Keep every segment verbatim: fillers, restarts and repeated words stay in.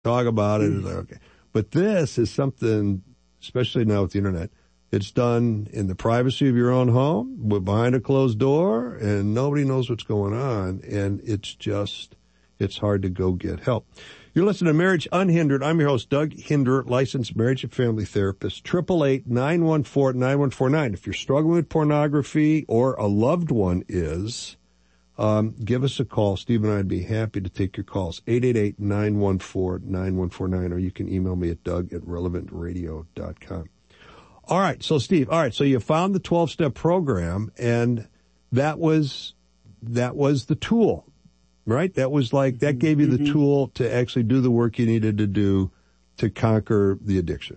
talk about it. It's like, okay. But this is something, especially now with the internet, it's done in the privacy of your own home, behind a closed door, and nobody knows what's going on. And it's just, it's hard to go get help. You're listening to Marriage Unhindered. I'm your host, Doug Hinder, licensed marriage and family therapist. eight eight eight, nine one four, nine one four nine. If you're struggling with pornography or a loved one is, um, give us a call. Steve and I'd be happy to take your calls. eight eight eight, nine one four, nine one four nine, or you can email me at doug at relevant radio dot com. All right, so Steve, all right, so you found the twelve-step program, and that was that was the tool. Right? That was like, that gave you the mm-hmm. tool to actually do the work you needed to do to conquer the addiction.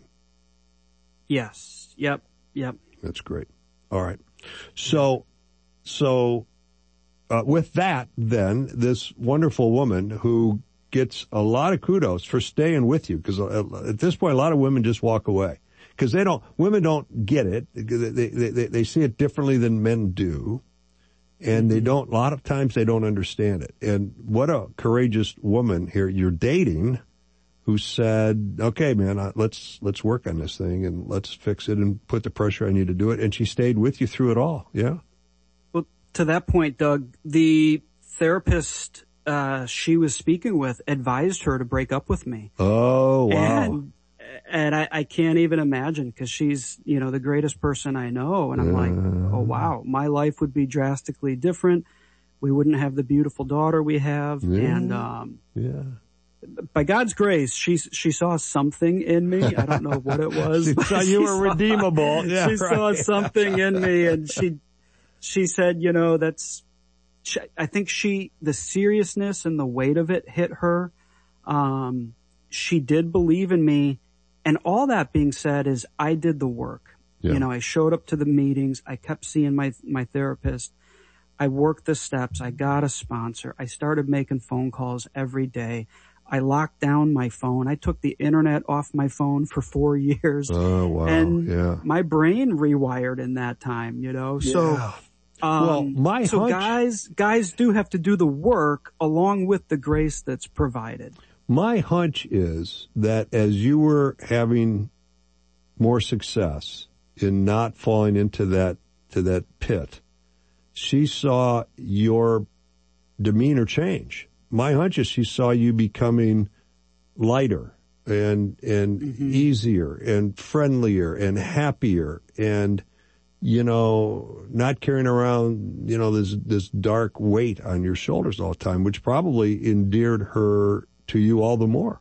Yes. Yep. Yep. That's great. All right. So, so, uh, with that, then, this wonderful woman who gets a lot of kudos for staying with you, because at this point, a lot of women just walk away. Because they don't, women don't get it. They, they, they, they see it differently than men do. And they don't, a lot of times they don't understand it. And what a courageous woman here you're dating who said, okay, man, let's, let's work on this thing and let's fix it and put the pressure on you to do it. And she stayed with you through it all. Yeah. Well, to that point, Doug, the therapist, uh, she was speaking with advised her to break up with me. Oh, wow. And, and I, I can't even imagine, because she's, you know, the greatest person I know. And I'm uh, like, oh, wow, my life would be drastically different. We wouldn't have the beautiful daughter we have. Yeah, and, um, yeah. by God's grace, she, she saw something in me. I don't know what it was. She saw you were redeemable. Yeah, she right. saw something in me, and she, she said, you know, that's, she, I think she, the seriousness and the weight of it hit her. Um, she did believe in me. And all that being said is I did the work. Yeah. You know, I showed up to the meetings. I kept seeing my, my therapist. I worked the steps. I got a sponsor. I started making phone calls every day. I locked down my phone. I took the internet off my phone for four years. Oh, wow. And yeah. my brain rewired in that time, you know, yeah. so, um, well, my so hunch... guys, guys do have to do the work along with the grace that's provided. My hunch is that as you were having more success in not falling into that, to that pit, she saw your demeanor change. My hunch is she saw you becoming lighter and, and mm-hmm. easier and friendlier and happier and, you know, not carrying around, you know, this, this dark weight on your shoulders all the time, which probably endeared her to you all the more.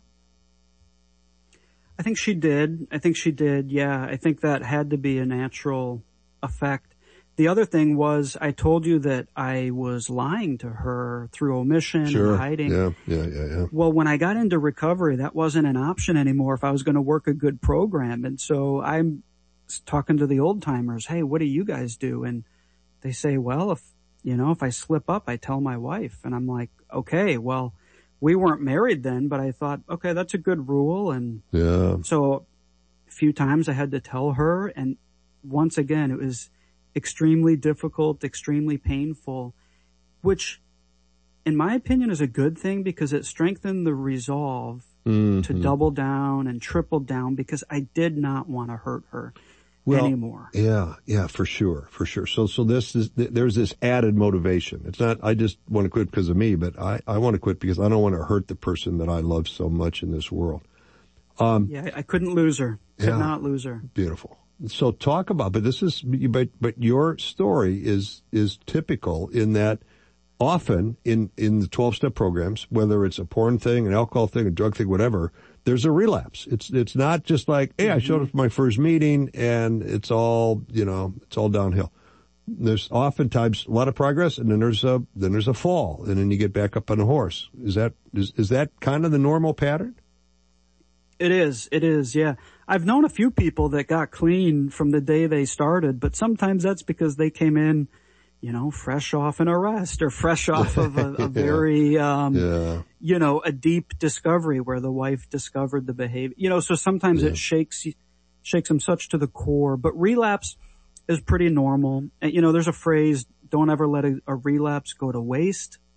I think she did. I think she did. Yeah. I think that had to be a natural effect. The other thing was I told you that I was lying to her through omission sure. and hiding. Yeah, yeah, yeah, yeah. Well, when I got into recovery, that wasn't an option anymore if I was going to work a good program. And so I'm talking to the old timers. Hey, what do you guys do? And they say, well, if, you know, if I slip up, I tell my wife. And I'm like, okay, well, we weren't married then, but I thought, okay, that's a good rule. And yeah. so a few times I had to tell her. And once again, it was extremely difficult, extremely painful, which in my opinion is a good thing because it strengthened the resolve mm-hmm. to double down and triple down because I did not want to hurt her well, anymore. Yeah, yeah, for sure, for sure. So, so this is, there's this added motivation. It's not, I just want to quit because of me, but I, I want to quit because I don't want to hurt the person that I love so much in this world. Um, yeah, I couldn't lose her. Could yeah, not lose her. Beautiful. So talk about, but this is, but, but your story is, is typical in that often in, in the twelve-step programs, whether it's a porn thing, an alcohol thing, a drug thing, whatever, there's a relapse. It's, it's not just like, hey, I showed up for my first meeting and it's all, you know, it's all downhill. There's oftentimes a lot of progress and then there's a, then there's a fall and then you get back up on a horse. Is that, is, is that kind of the normal pattern? It is. It is. Yeah. I've known a few people that got clean from the day they started, but sometimes that's because they came in, you know, fresh off an arrest or fresh off of a, a yeah. very, um, yeah. you know, a deep discovery where the wife discovered the behavior, you know, so sometimes yeah. it shakes, shakes them such to the core, but relapse is pretty normal. And, you know, there's a phrase, don't ever let a, a relapse go to waste.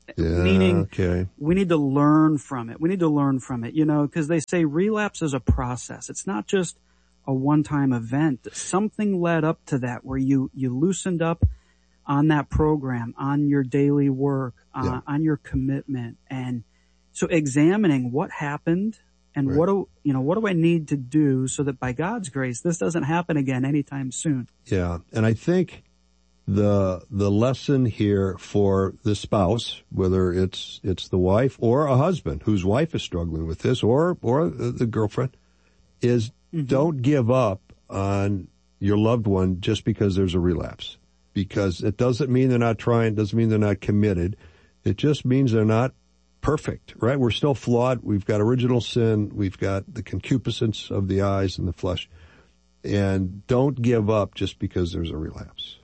Yeah, Meaning, okay. we need to learn from it. We need to learn from it, you know, because they say relapse is a process. It's not just a one-time event. Something led up to that where you, you loosened up on that program, on your daily work, uh, yeah. on your commitment. And so examining what happened and right. what do, you know, what do I need to do so that by God's grace, this doesn't happen again anytime soon. Yeah. And I think the, the lesson here for the spouse, whether it's, it's the wife or a husband whose wife is struggling with this or, or the girlfriend is mm-hmm. don't give up on your loved one just because there's a relapse. Because it doesn't mean they're not trying, doesn't mean they're not committed. It just means they're not perfect, right? We're still flawed. We've got original sin. We've got the concupiscence of the eyes and the flesh. And don't give up just because there's a relapse.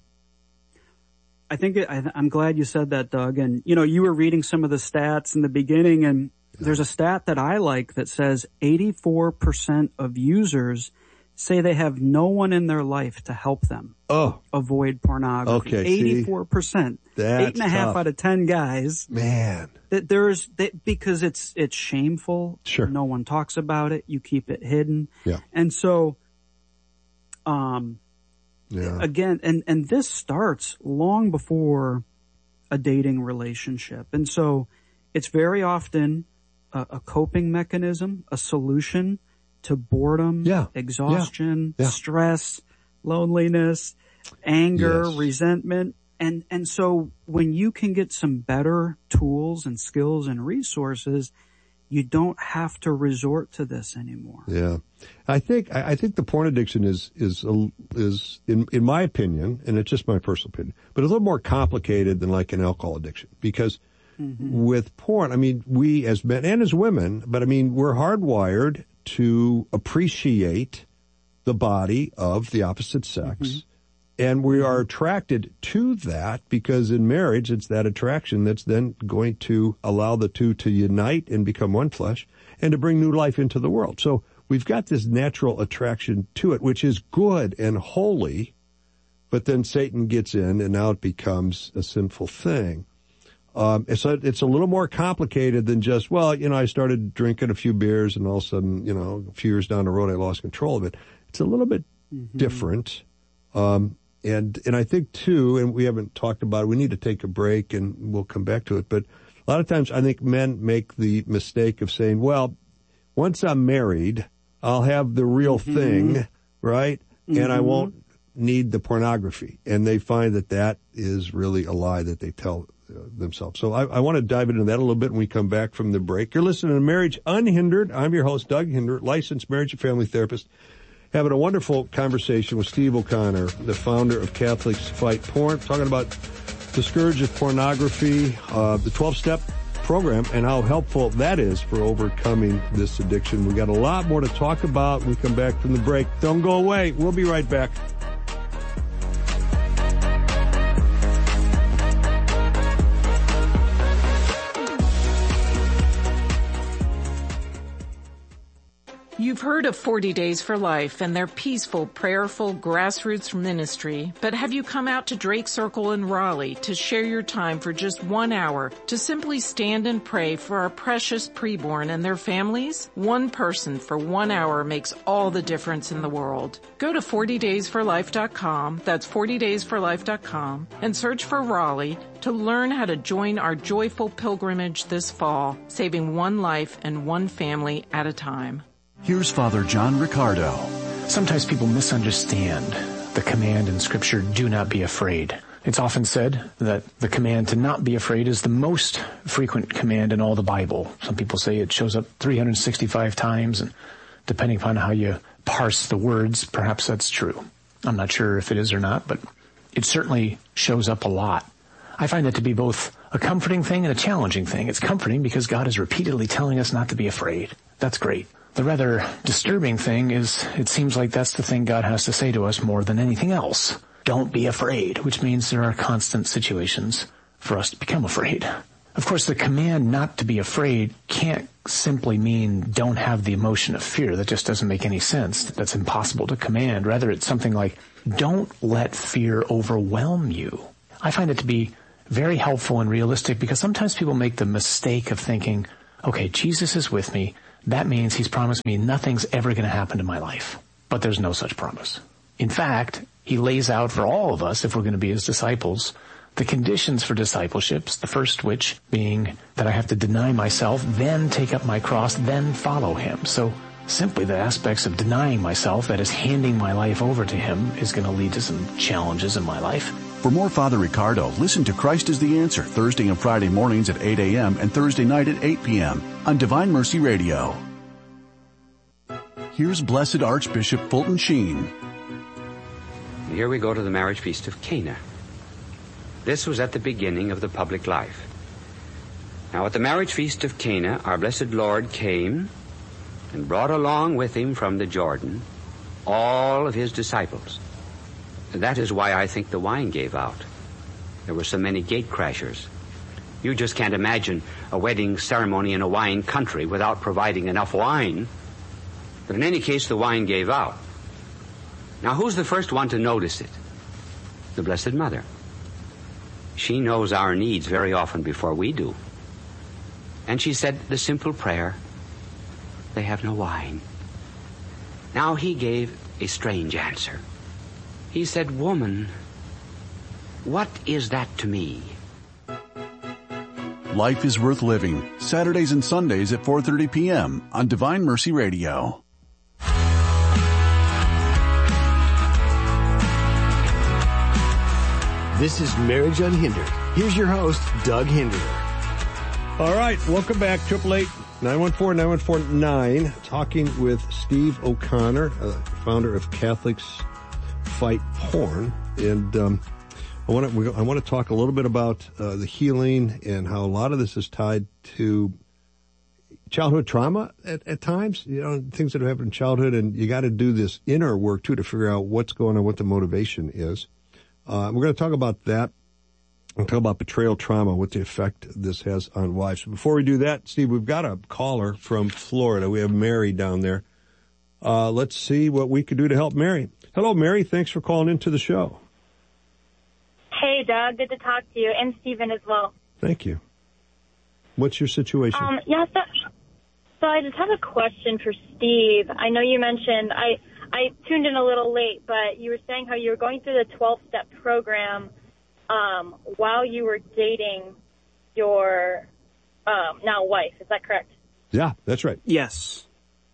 I think it, I, I'm glad you said that, Doug. And, you know, you were reading some of the stats in the beginning, and yeah. there's a stat that I like that says eighty-four percent of users say they have no one in their life to help them oh. avoid pornography. Okay, eighty-four percent. That's Eight and a half tough. out of ten guys. Man. That there's, that because it's, it's shameful. Sure. No one talks about it. You keep it hidden. Yeah. And so, um, yeah. again, and, and this starts long before a dating relationship. And so it's very often a, a coping mechanism, a solution to boredom, yeah. exhaustion, yeah. Yeah. stress, loneliness, anger, yes. resentment. And, and so when you can get some better tools and skills and resources, you don't have to resort to this anymore. Yeah. I think, I think the porn addiction is, is, is, in, in my opinion, and it's just my personal opinion, but a little more complicated than like an alcohol addiction because mm-hmm. with porn, I mean, we as men and as women, but I mean, we're hardwired to appreciate the body of the opposite sex. Mm-hmm. And we are attracted to that because in marriage, it's that attraction that's then going to allow the two to unite and become one flesh and to bring new life into the world. So we've got this natural attraction to it, which is good and holy, but then Satan gets in and now it becomes a sinful thing. Um, it's a, it's a little more complicated than just, well, you know, I started drinking a few beers and all of a sudden, you know, a few years down the road, I lost control of it. It's a little bit mm-hmm. different. Um, and, and I think too, and we haven't talked about it, we need to take a break and we'll come back to it. But a lot of times I think men make the mistake of saying, well, once I'm married, I'll have the real mm-hmm. thing, right? Mm-hmm. And I won't need the pornography. And they find that that is really a lie that they tell themselves. So I, I want to dive into that a little bit when we come back from the break. You're listening to Marriage Unhindered. I'm your host, Doug Hinder, licensed marriage and family therapist, having a wonderful conversation with Steve O'Connor, the founder of Catholics Fight Porn, talking about the scourge of pornography, uh, the twelve-step program, and how helpful that is for overcoming this addiction. We got a lot more to talk about when we come back from the break. Don't go away. We'll be right back. You've heard of forty days for Life and their peaceful, prayerful, grassroots ministry, but have you come out to Drake Circle in Raleigh to share your time for just one hour to simply stand and pray for our precious preborn and their families? One person for one hour makes all the difference in the world. Go to forty days for life dot com, that's forty days for life dot com, and search for Raleigh to learn how to join our joyful pilgrimage this fall, saving one life and one family at a time. Here's Father John Ricardo. Sometimes people misunderstand the command in Scripture, do not be afraid. It's often said that the command to not be afraid is the most frequent command in all the Bible. Some people say it shows up three hundred sixty-five times, and depending upon how you parse the words, perhaps that's true. I'm not sure if it is or not, but it certainly shows up a lot. I find that to be both a comforting thing and a challenging thing. It's comforting because God is repeatedly telling us not to be afraid. That's great. The rather disturbing thing is it seems like that's the thing God has to say to us more than anything else. Don't be afraid, which means there are constant situations for us to become afraid. Of course, the command not to be afraid can't simply mean don't have the emotion of fear. That just doesn't make any sense. That's impossible to command. Rather, it's something like don't let fear overwhelm you. I find it to be very helpful and realistic, because sometimes people make the mistake of thinking, okay, Jesus is with me. That means he's promised me nothing's ever going to happen to my life. But there's no such promise. In fact, he lays out for all of us, if we're going to be his disciples, the conditions for discipleships, the first which being that I have to deny myself, then take up my cross, then follow him. So simply the aspects of denying myself, that is handing my life over to him, is going to lead to some challenges in my life. For more Father Ricardo, listen to Christ is the Answer Thursday and Friday mornings at eight a.m. and Thursday night at eight p.m. on Divine Mercy Radio. Here's Blessed Archbishop Fulton Sheen. Here we go to the marriage feast of Cana. This was at the beginning of the public life. Now at the marriage feast of Cana, our blessed Lord came and brought along with him from the Jordan all of his disciples. That is why I think the wine gave out. There were so many gate crashers. You just can't imagine a wedding ceremony in a wine country without providing enough wine. But in any case, the wine gave out. Now, who's the first one to notice it? The Blessed Mother. She knows our needs very often before we do. And she said the simple prayer, they have no wine. Now he gave a strange answer. He said, woman, what is that to me? Life is Worth Living, Saturdays and Sundays at four thirty p.m. on Divine Mercy Radio. This is Marriage Unhindered. Here's your host, Doug Hinderer. All right, welcome back. Triple eight nine one four nine one four nine. Talking with Steve O'Connor, uh, founder of Catholics Fight Porn, and um, I want to I want to talk a little bit about uh, the healing and how a lot of this is tied to childhood trauma at, at times. You know, things that have happened in childhood, and you got to do this inner work too to figure out what's going on, what the motivation is. Uh, we're going to talk about that. We'll talk about betrayal trauma, what the effect this has on wives. Before we do that, Steve, we've got a caller from Florida. We have Mary down there. Uh, let's see what we could do to help Mary. Hello, Mary. Thanks for calling into the show. Hey, Doug. Good to talk to you, and Stephen as well. Thank you. What's your situation? Um, yeah, so, so I just have a question for Steve. I know you mentioned, I, I tuned in a little late, but you were saying how you were going through the twelve-step program um, while you were dating your um, now wife. Is that correct? Yeah, that's right. Yes.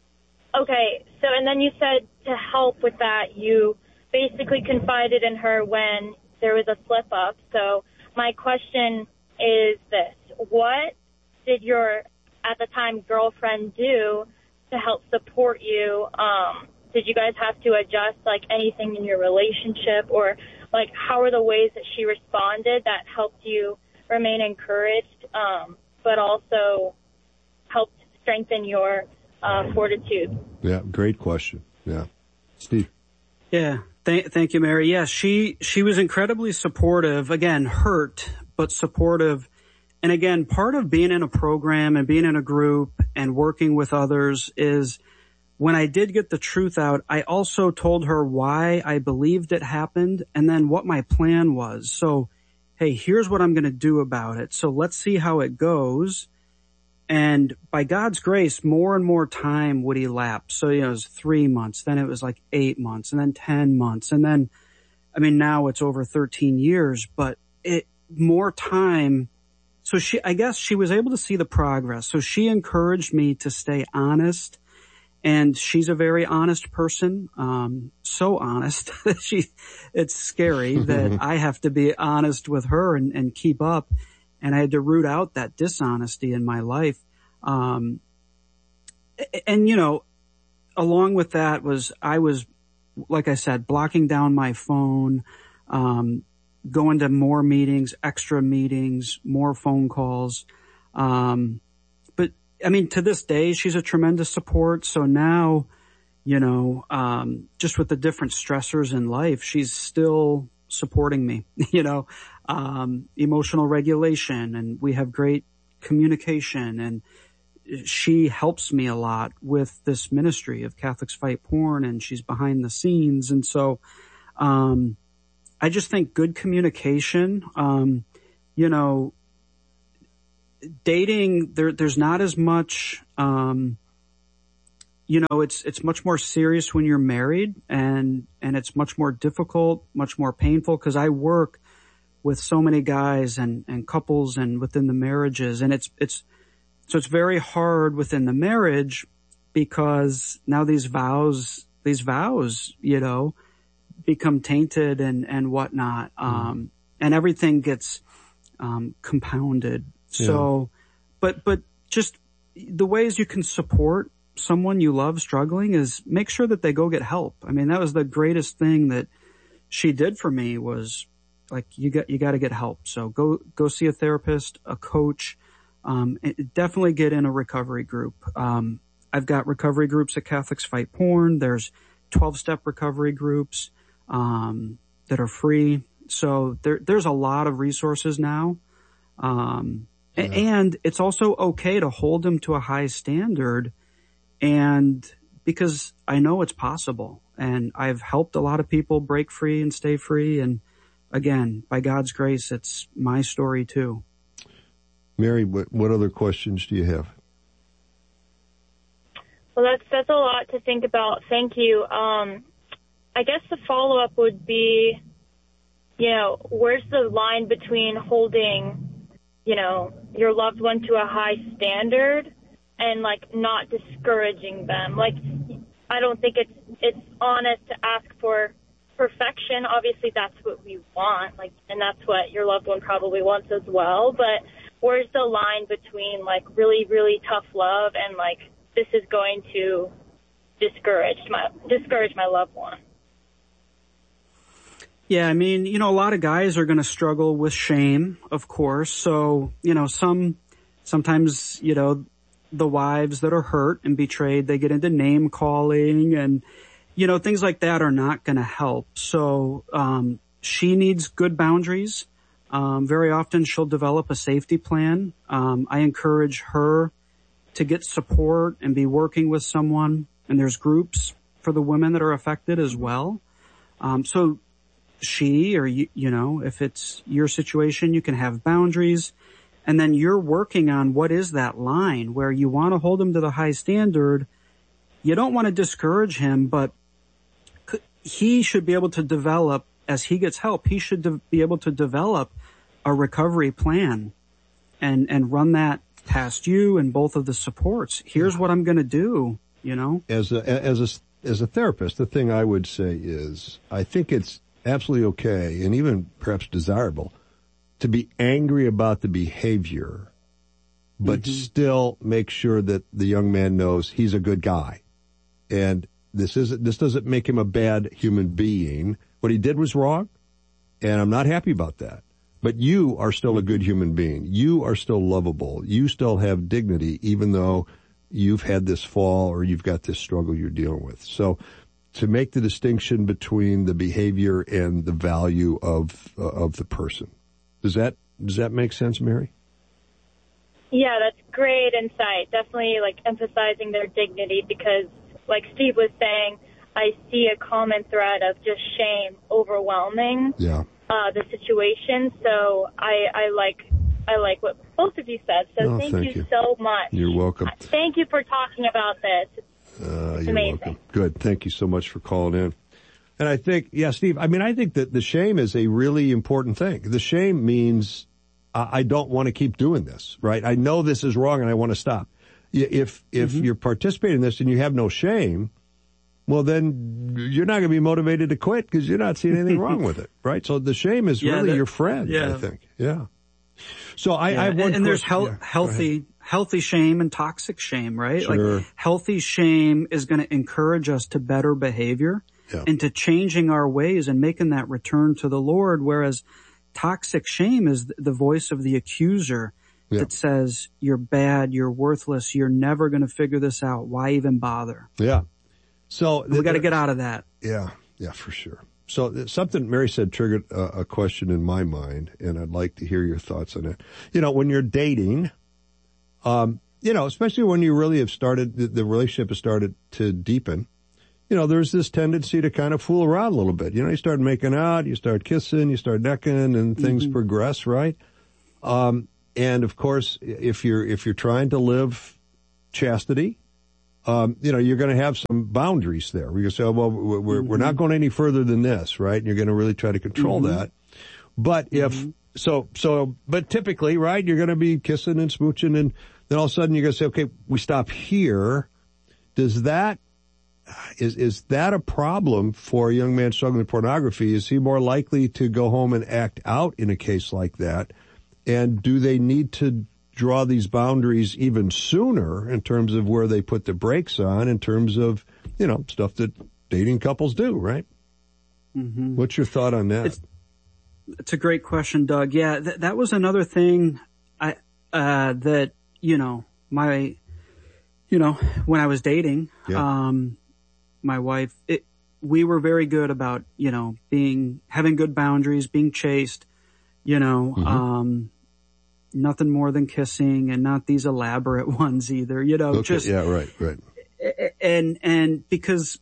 Okay, so and then you said to help with that, you basically confided in her when there was a slip-up. So my question is this. What did your, at the time, girlfriend do to help support you? Um, did you guys have to adjust, like, anything in your relationship? Or, like, how are the ways that she responded that helped you remain encouraged, um, but also helped strengthen your uh, fortitude? Yeah, great question. Yeah. Steve. Yeah. Thank, thank you, Mary. Yeah, she, she was incredibly supportive, again, hurt, but supportive. And again, part of being in a program and being in a group and working with others is when I did get the truth out, I also told her why I believed it happened and then what my plan was. So, hey, here's what I'm going to do about it. So let's see how it goes. And by God's grace, more and more time would elapse. So, you know, it was three months, then it was like eight months, and then ten months. And then, I mean, now it's over thirteen years, but it, more time. So she, I guess she was able to see the progress. So she encouraged me to stay honest. And she's a very honest person, um, so honest that she, it's scary that I have to be honest with her and, and keep up. And I had to root out that dishonesty in my life. Um, and, you know, along with that was, I was, like I said, blocking down my phone, um, going to more meetings, extra meetings, more phone calls. Um, but I mean, to this day, she's a tremendous support. So now, you know, um, just with the different stressors in life, she's still supporting me, you know, um, emotional regulation, and we have great communication, and she helps me a lot with this ministry of Catholics Fight Porn, and she's behind the scenes. And so, um, I just think good communication, um, you know, dating, there, there's not as much, um, you know, it's, it's much more serious when you're married, and, and it's much more difficult, much more painful, because I work with so many guys and, and couples and within the marriages, and it's, it's, so it's very hard within the marriage, because now these vows, these vows, you know, become tainted and, and whatnot. Um, mm. and everything gets, um, compounded. Yeah. So, but, but just the ways you can support someone you love struggling is make sure that they go get help. I mean, that was the greatest thing that she did for me, was like, you got, you got to get help. So go, go see a therapist, a coach, um, and definitely get in a recovery group. Um, I've got recovery groups at Catholics Fight Porn. There's twelve step recovery groups, um, that are free. So there, there's a lot of resources now. Um, yeah. and it's also okay to hold them to a high standard. And because I know it's possible, and I've helped a lot of people break free and stay free. And again, by God's grace, it's my story too. Mary, what, what other questions do you have? Well, that's, that's a lot to think about. Thank you. Um, I guess the follow-up would be, you know, where's the line between holding, you know, your loved one to a high standard and, like, not discouraging them? Like, I don't think it's it's honest to ask for perfection. Obviously, that's what we want, like, and that's what your loved one probably wants as well. But where's the line between, like, really, really tough love and, like, this is going to discourage my discourage my loved one? Yeah, I mean, you know, a lot of guys are going to struggle with shame, of course. So, you know, some sometimes, you know, the wives that are hurt and betrayed, they get into name calling, and, you know, things like that are not going to help. So, um, she needs good boundaries. Um, very often she'll develop a safety plan. Um, I encourage her to get support and be working with someone. And there's groups for the women that are affected as well. Um, so she, or you, you know, if it's your situation, you can have boundaries. And then you're working on what is that line where you want to hold him to the high standard. You don't want to discourage him, but he should be able to develop, as he gets help, he should de- be able to develop a recovery plan and, and run that past you and both of the supports. Here's what I'm going to do, you know? As a, as a, as a therapist, the thing I would say is, I think it's absolutely okay, and even perhaps desirable, to be angry about the behavior, but mm-hmm. still make sure that the young man knows he's a good guy. And this isn't, this doesn't make him a bad human being. What he did was wrong, and I'm not happy about that. But you are still a good human being. You are still lovable. You still have dignity, even though you've had this fall or you've got this struggle you're dealing with. So to make the distinction between the behavior and the value of, uh, of the person. Does that, does that make sense, Mary? Yeah, that's great insight. Definitely, like, emphasizing their dignity, because, like Steve was saying, I see a common thread of just shame overwhelming yeah. uh, the situation. So I, I like I like what both of you said. So oh, thank, thank you, you so much. You're welcome. Thank you for talking about this. It's uh, you're amazing. welcome. Good. Thank you so much for calling in. And I think, yeah, Steve, I mean, I think that the shame is a really important thing. The shame means uh, I don't want to keep doing this, right? I know this is wrong and I want to stop. If, if mm-hmm. you're participating in this and you have no shame, well, then you're not going to be motivated to quit because you're not seeing anything wrong with it, right? So the shame is yeah, really that, your friend, yeah. I think. Yeah. So I, yeah. I have one and, and there's hel- yeah. healthy, healthy shame and toxic shame, right? Sure. Like healthy shame is going to encourage us to better behavior. Yeah. Into changing our ways and making that return to the Lord, whereas toxic shame is the voice of the accuser yeah. that says, you're bad, you're worthless, you're never going to figure this out. Why even bother? Yeah. So we got to get out of that. Yeah, yeah, for sure. So something Mary said triggered a, a question in my mind, and I'd like to hear your thoughts on it. You know, when you're dating, um, you know, especially when you really have started, the, the relationship has started to deepen, you know, there's this tendency to kind of fool around a little bit. You know, you start making out, you start kissing, you start necking, and things mm-hmm. progress, right? Um, and of course, if you're, if you're trying to live chastity, um, you know, you're going to have some boundaries there. We're going to say, oh, well, we're, mm-hmm. we're not going any further than this, right? And you're going to really try to control mm-hmm. that. But if, mm-hmm. so, so, but typically, right, you're going to be kissing and smooching, and then all of a sudden you're going to say, okay, we stop here. Does that, is, is that a problem for a young man struggling with pornography? Is he more likely to go home and act out in a case like that? And do they need to draw these boundaries even sooner in terms of where they put the brakes on, in terms of, you know, stuff that dating couples do, right? Mm-hmm. What's your thought on that? It's, it's a great question, Doug. Yeah, th- that was another thing I, uh, that, you know, my, you know, when I was dating, yeah. um, my wife, it, we were very good about, you know, being, having good boundaries, being chaste, you know, mm-hmm. um, nothing more than kissing, and not these elaborate ones either, you know, okay. just, yeah, right, right. And, and because,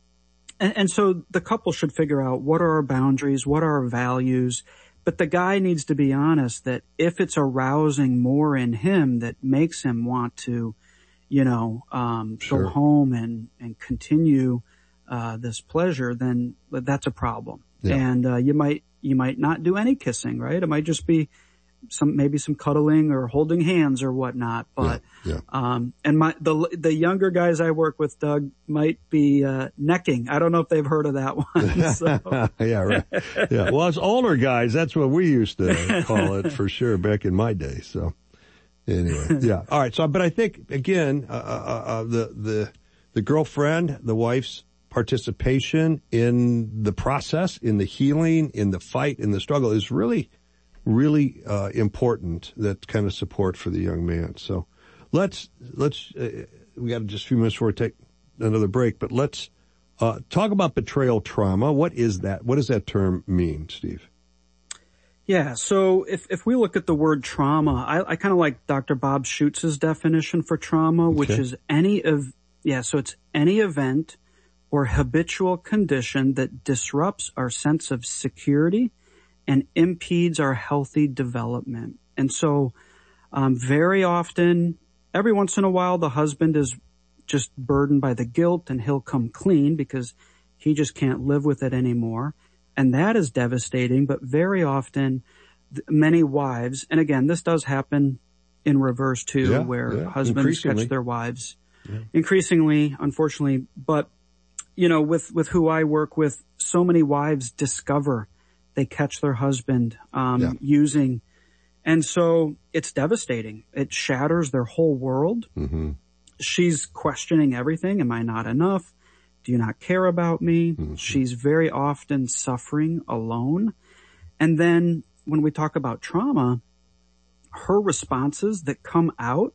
and, and so the couple should figure out what are our boundaries, what are our values, but the guy needs to be honest that if it's arousing more in him that makes him want to, you know, um, sure. go home and, and continue, uh, this pleasure, then that's a problem. Yeah. And, uh, you might, you might not do any kissing, right? It might just be some, maybe some cuddling or holding hands or whatnot. But, yeah, yeah. um, and my, the, the younger guys I work with, Doug, might be, uh, necking. I don't know if they've heard of that one. So. yeah, right. Yeah. Well, it's older guys. That's what we used to call it for sure back in my day. So anyway, yeah. All right. So, but I think again, uh, uh, uh the, the, the girlfriend, the wife's participation in the process, in the healing, in the fight, in the struggle is really, really uh, important, that kind of support for the young man. So let's, let's, uh, we got just a few minutes before we take another break, but let's uh, talk about betrayal trauma. What is that? What does that term mean, Steve? Yeah, so if, if we look at the word trauma, I, I kind of like Doctor Bob Schutz's definition for trauma, okay. which is any of, yeah, so it's any event or habitual condition that disrupts our sense of security and impedes our healthy development. And so, um, very often, every once in a while, the husband is just burdened by the guilt and he'll come clean because he just can't live with it anymore. And that is devastating. But very often, th- many wives, and again, this does happen in reverse too, yeah, where yeah. husbands catch their wives yeah. increasingly, unfortunately. But, you know, with, with who I work with, so many wives discover they catch their husband, um, yeah. using. And so it's devastating. It shatters their whole world. Mm-hmm. She's questioning everything. Am I not enough? Do you not care about me? Mm-hmm. She's very often suffering alone. And then when we talk about trauma, her responses that come out,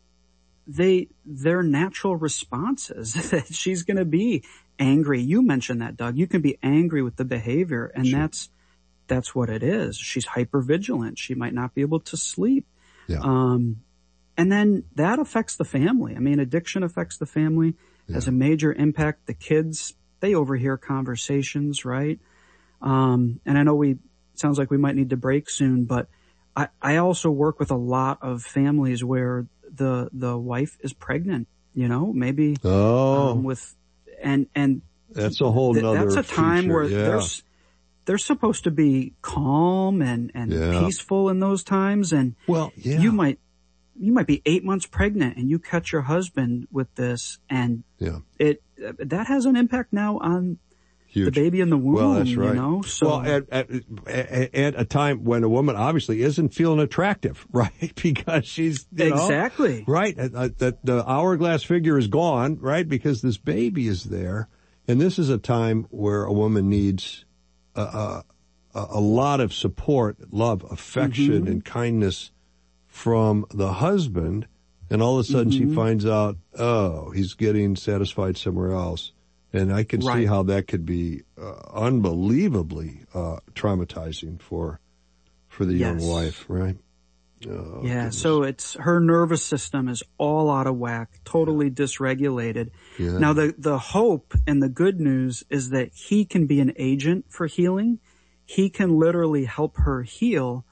they, they're natural responses that she's going to be angry. You mentioned that, Doug. You can be angry with the behavior, and sure. that's, that's what it is. She's hypervigilant. She might not be able to sleep. Yeah. Um, and then that affects the family. I mean, addiction affects the family, yeah. has a major impact. The kids, they overhear conversations, right? Um, and I know we, sounds like we might need to break soon, but I, I also work with a lot of families where the, the wife is pregnant, you know, maybe, oh. um, with, and, and that's a whole th- nother That's a time feature. where yeah. there's, they're supposed to be calm and, and yeah. peaceful in those times. And well, yeah. you might, you might be eight months pregnant and you catch your husband with this, and yeah. it, that has an impact now on Huge. the baby in the womb. Well, that's right. You know? So, well, at, at, at a time when a woman obviously isn't feeling attractive, right? Because she's, you know, exactly. right. That the hourglass figure is gone, right? Because this baby is there. And this is a time where a woman needs a, a, a lot of support, love, affection, mm-hmm. and kindness from the husband. And all of a sudden mm-hmm. she finds out, oh, he's getting satisfied somewhere else. And I can right. see how that could be uh, unbelievably uh, traumatizing for for the yes. young wife, right? Oh, yeah, goodness. So it's her nervous system is all out of whack, totally yeah. dysregulated. Yeah. Now, the, the hope and the good news is that he can be an agent for healing. He can literally help her heal,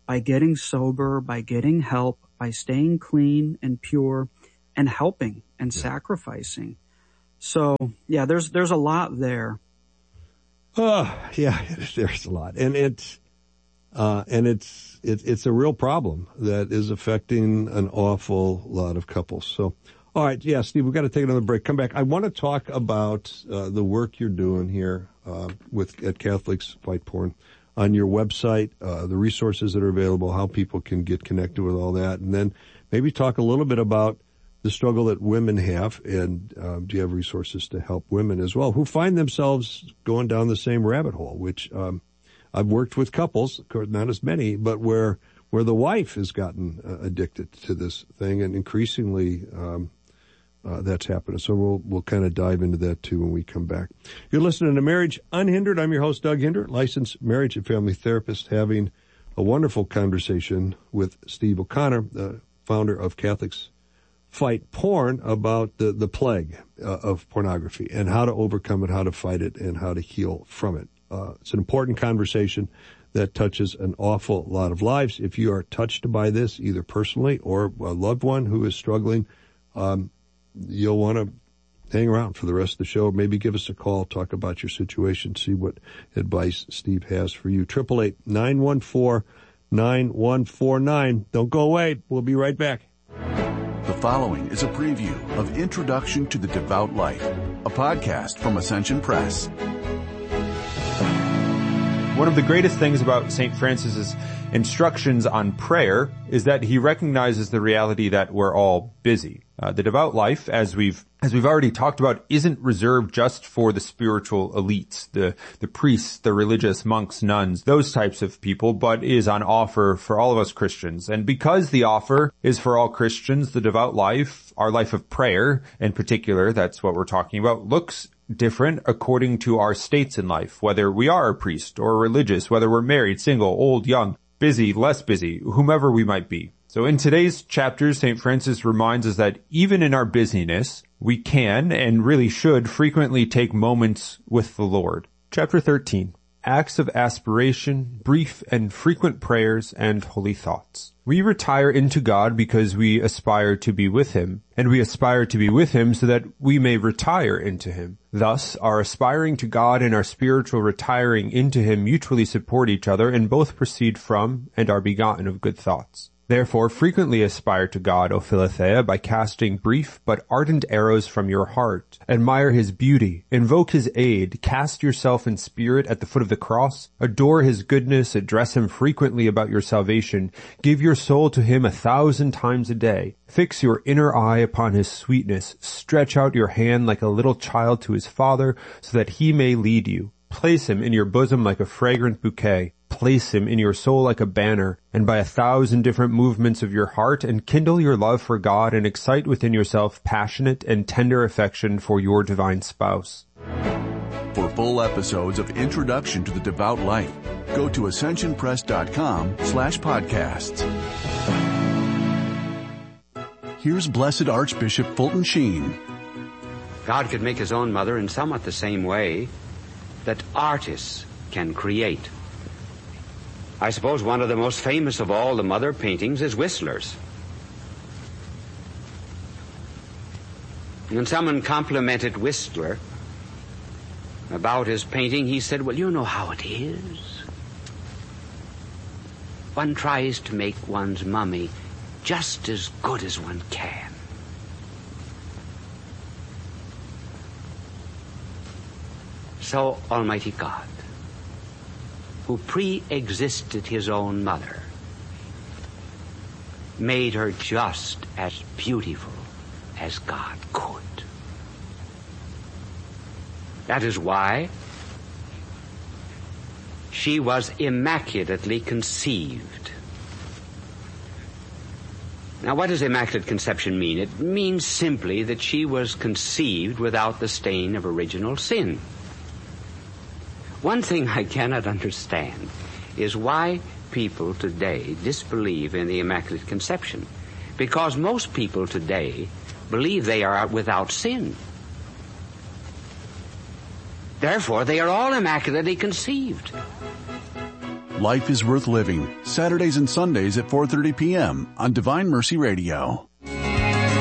by getting sober, by getting help, by staying clean and pure, and helping and yeah. sacrificing. So, yeah, there's there's a lot there. Oh, yeah, there's a lot. And it's uh, and it's it, it's a real problem that is affecting an awful lot of couples. So, all right, yeah, Steve, we've got to take another break. Come back. I want to talk about uh, the work you're doing here uh, with at Catholics Fight Porn. On your website, uh, the resources that are available, how people can get connected with all that, and then maybe talk a little bit about the struggle that women have, and um, do you have resources to help women as well who find themselves going down the same rabbit hole, which um, I've worked with couples, of course not as many, but where where the wife has gotten uh, addicted to this thing, and increasingly um Uh, that's happening. So we'll, we'll kind of dive into that too when we come back. You're listening to Marriage Unhindered. I'm your host, Doug Hinder, licensed marriage and family therapist, having a wonderful conversation with Steve O'Connor, the founder of Catholics Fight Porn, about the, the plague uh, of pornography and how to overcome it, how to fight it, and how to heal from it. Uh, it's an important conversation that touches an awful lot of lives. If you are touched by this, either personally or a loved one who is struggling, um, you'll want to hang around for the rest of the show. Maybe give us a call, talk about your situation, see what advice Steve has for you. eight eight eight, nine one four, nine one four nine. Don't go away. We'll be right back. The following is a preview of Introduction to the Devout Life, a podcast from Ascension Press. One of the greatest things about Saint Francis's instructions on prayer is that he recognizes the reality that we're all busy. Uh, the devout life, as we've as we've already talked about, isn't reserved just for the spiritual elites, the the priests, the religious monks, nuns, those types of people, but is on offer for all of us Christians. And because the offer is for all Christians, the devout life, our life of prayer in particular, that's what we're talking about, looks different according to our states in life, whether we are a priest or religious, whether we're married, single, old, young, busy, less busy, whomever we might be. So in today's chapters, Saint Francis reminds us that even in our busyness, we can and really should frequently take moments with the Lord. Chapter thirteen, Acts of Aspiration, Brief and Frequent Prayers, and Holy Thoughts. We retire into God because we aspire to be with Him, and we aspire to be with Him so that we may retire into Him. Thus, our aspiring to God and our spiritual retiring into Him mutually support each other and both proceed from and are begotten of good thoughts. Therefore, frequently aspire to God, O Philothea, by casting brief but ardent arrows from your heart. Admire His beauty, invoke His aid, cast yourself in spirit at the foot of the cross, adore His goodness, address Him frequently about your salvation, give your soul to Him a thousand times a day, fix your inner eye upon His sweetness, stretch out your hand like a little child to his father, so that He may lead you. Place Him in your bosom like a fragrant bouquet. Place Him in your soul like a banner, and by a thousand different movements of your heart enkindle your love for God and excite within yourself passionate and tender affection for your divine spouse. For full episodes of Introduction to the Devout Life, go to ascensionpress.com slash podcasts. Here's Blessed Archbishop Fulton Sheen. God could make His own mother in somewhat the same way that artists can create. I suppose one of the most famous of all the mother paintings is Whistler's. When someone complimented Whistler about his painting, he said, well, you know how it is. One tries to make one's mummy just as good as one can. So Almighty God, who pre-existed His own mother, made her just as beautiful as God could. That is why she was immaculately conceived. Now, what does Immaculate Conception mean? It means simply that she was conceived without the stain of original sin. One thing I cannot understand is why people today disbelieve in the Immaculate Conception. Because most people today believe they are without sin. Therefore, they are all immaculately conceived. Life is Worth Living, Saturdays and Sundays at four thirty p.m. on Divine Mercy Radio.